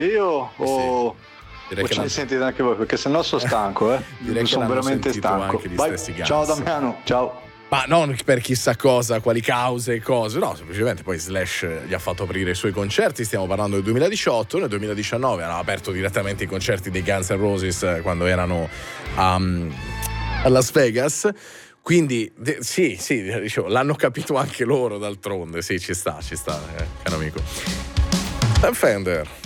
Io o Direi che ce ne sentite anche voi, perché sennò sono stanco, Direi che sono l'hanno veramente sentito stanco. anche gli Vai. stessi Guns. Ciao Damiano, ciao. Ma non per chissà cosa, quali cause e cose, no, semplicemente poi Slash gli ha fatto aprire i suoi concerti, stiamo parlando del 2018, nel 2019 hanno aperto direttamente i concerti dei Guns N' Roses quando erano a Las Vegas, quindi sì, dicevo, l'hanno capito anche loro d'altronde, sì, ci sta, caro amico. Sam Fender.